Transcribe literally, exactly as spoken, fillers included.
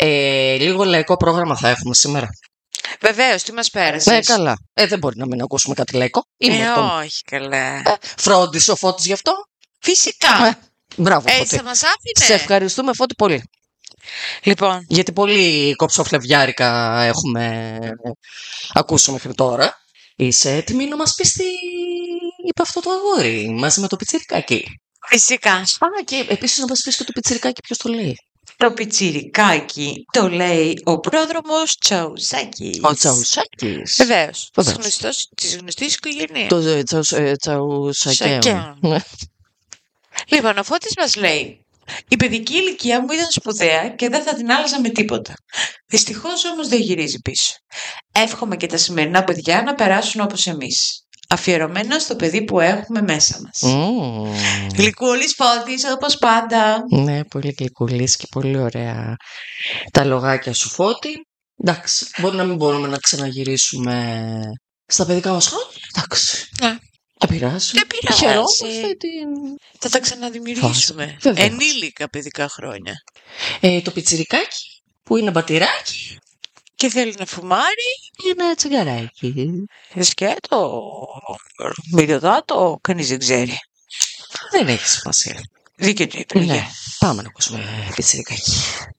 Ε, λίγο λαϊκό πρόγραμμα θα έχουμε σήμερα. Βεβαίως, τι μας πέρασες? Ναι, καλά. Ε, δεν μπορεί να μην ακούσουμε κάτι λαϊκό. Ε, όχι, καλά. Ε, φρόντισε ο Φώτης γι' αυτό. Φυσικά. Ε, μπράβο, Έτσι Φώτη. θα μας άφηνε. Σε ευχαριστούμε, Φώτη, πολύ. Λοιπόν. Γιατί πολύ κοψοφλεβιάρικα έχουμε ακούσει μέχρι τώρα. Είσαι έτοιμη να μας πεις τι είπε αυτό το αγόρι μαζί με το πιτσιρικάκι? Φυσικά. Α, και επίσης να μας πεις και το πιτσιρικάκι ποιος το λέει. Το πιτσιρικάκι το λέει ο πρόδρομος Τσαουσάκης. Ο Τσαουσάκης. Βεβαίως. Βεβαίως. Της γνωστός, της γνωστής οικογένειας. Το ε, Τσαους, ε, Τσαουσακέων. Σακέων. Ναι. Λοιπόν, ο Φώτης μας λέει: η παιδική ηλικία μου ήταν σπουδαία και δεν θα την άλλαζα με τίποτα. Δυστυχώς όμως δεν γυρίζει πίσω. Εύχομαι και τα σημερινά παιδιά να περάσουν όπως εμείς. Αφιερωμένα στο παιδί που έχουμε μέσα μας. Mm. Γλυκούλης Φώτης, όπως πάντα. Ναι, πολύ γλυκούλης και πολύ ωραία τα λογάκια σου, Φώτη. Εντάξει, μπορεί να μην μπορούμε να ξαναγυρίσουμε στα παιδικά μας χρόνια. Εντάξει. Ναι. Δεν πειράζει. Δεν πειράζει. Χαιρόμαστε την... Θα τα ξαναδημιουργήσουμε. Βεβαίως. Ενήλικα παιδικά χρόνια. Ε, το πιτσιρικάκι που είναι μπατηράκι Και θέλει να φουμάρει. είναι τσιγαράκι. Σκέτο. Μυριοδάτο. Κανείς δεν ξέρει. Δεν έχει σημασία. Δίκαιο του επιλογή. Ναι, πάμε να ακούσουμε πιτσιρικάκι.